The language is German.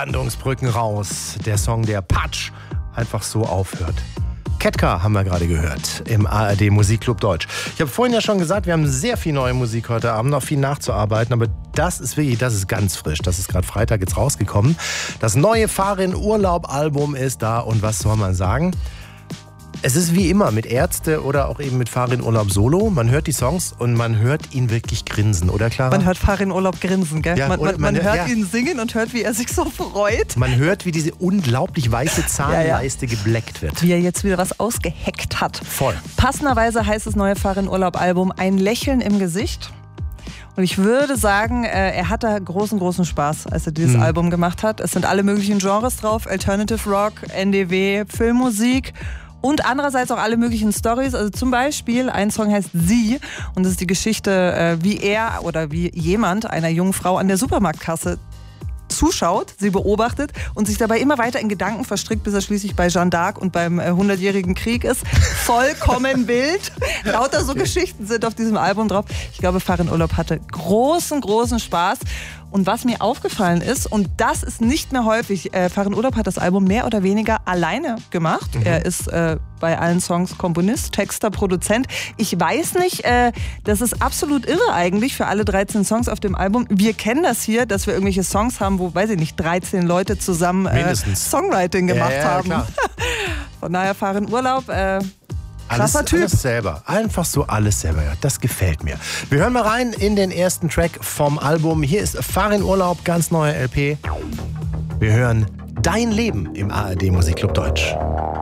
Landungsbrücken raus. Der Song, der Patsch einfach so aufhört. Ketka haben wir gerade gehört im ARD Musikclub Deutsch. Ich habe vorhin ja schon gesagt, wir haben sehr viel neue Musik heute Abend, noch viel nachzuarbeiten, aber das ist ganz frisch. Das ist gerade Freitag jetzt rausgekommen. Das neue Fahr in Urlaub Album ist da und was soll man sagen? Es ist wie immer mit Ärzte oder auch eben mit Fahr in Urlaub Solo. Man hört die Songs und man hört ihn wirklich grinsen, oder Clara? Man hört Fahr in Urlaub grinsen, gell? Ja, man hört ihn singen und hört, wie er sich so freut. Man hört, wie diese unglaublich weiße Zahnleiste gebleckt wird. Wie er jetzt wieder was ausgeheckt hat. Voll. Passenderweise heißt das neue Fahr in Urlaub Album Ein Lächeln im Gesicht. Und ich würde sagen, er hat da großen Spaß, als er dieses Album gemacht hat. Es sind alle möglichen Genres drauf. Alternative Rock, NDW, Filmmusik. Und andererseits auch alle möglichen Storys. Also zum Beispiel, ein Song heißt Sie. Und das ist die Geschichte, wie er oder wie jemand einer jungen Frau an der Supermarktkasse zuschaut, sie beobachtet und sich dabei immer weiter in Gedanken verstrickt, bis er schließlich bei Jeanne d'Arc und beim 100-jährigen Krieg ist. Vollkommen wild. Lauter so Geschichten sind auf diesem Album drauf. Ich glaube, Fahr in Urlaub hatte großen Spaß. Und was mir aufgefallen ist, und das ist nicht mehr häufig, Fahr in Urlaub hat das Album mehr oder weniger alleine gemacht. Er ist bei allen Songs Komponist, Texter, Produzent. Ich weiß nicht, das ist absolut irre eigentlich für alle 13 Songs auf dem Album. Wir kennen das hier, dass wir irgendwelche Songs haben, wo, weiß ich nicht, 13 Leute zusammen Songwriting gemacht haben. Klar. Von daher Fahr in Urlaub, krasser Typ. Alles selber. Einfach so alles selber. Ja, das gefällt mir. Wir hören mal rein in den ersten Track vom Album. Hier ist Fahr in Urlaub, ganz neue LP. Wir hören Dein Leben im ARD Musikclub Deutsch.